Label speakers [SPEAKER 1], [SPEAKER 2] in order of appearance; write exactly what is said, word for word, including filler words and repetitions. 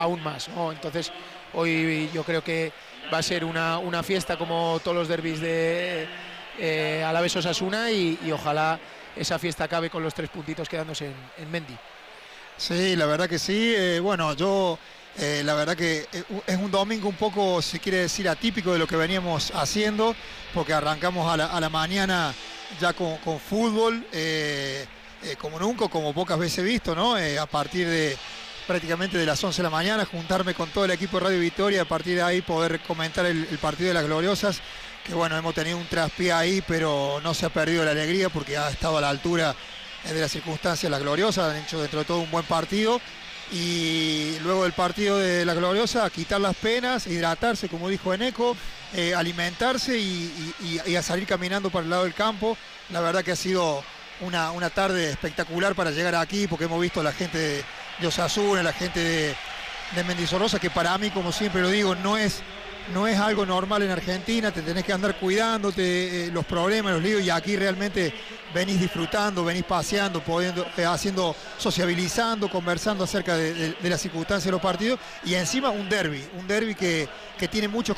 [SPEAKER 1] aún más, ¿no? Entonces hoy yo creo que va a ser una, una fiesta como todos los derbis de eh, Alavés Osasuna y, y ojalá esa fiesta acabe con los tres puntitos quedándose en, en Mendy.
[SPEAKER 2] Sí, la verdad que sí. Eh, bueno, yo eh, la verdad que es un domingo un poco, si quiere decir, atípico de lo que veníamos haciendo, porque arrancamos a la, a la mañana ya con, con fútbol, eh, eh, como nunca, como pocas veces visto, ¿no? Eh, a partir de prácticamente de las once de la mañana, juntarme con todo el equipo de Radio Victoria, a partir de ahí poder comentar el, el partido de las Gloriosas, que bueno, hemos tenido un traspié ahí, pero no se ha perdido la alegría porque ha estado a la altura de las circunstancias las Gloriosas, han hecho dentro de todo un buen partido, y luego del partido de la Gloriosa, quitar las penas, hidratarse, como dijo Eneco, eh, alimentarse y, y, y a salir caminando para el lado del campo. La verdad que ha sido una, una tarde espectacular para llegar aquí, porque hemos visto a la gente de, de Osasuna, la gente de, de Mendizorroza, que para mí, como siempre lo digo, no es, no es algo normal en Argentina, te tenés que andar cuidándote, eh, los problemas, los líos, y aquí realmente venís disfrutando, venís paseando, podiendo, eh, haciendo, sociabilizando, conversando acerca de, de, de las circunstancias de los partidos, y encima un derbi, un derbi que, que tiene muchos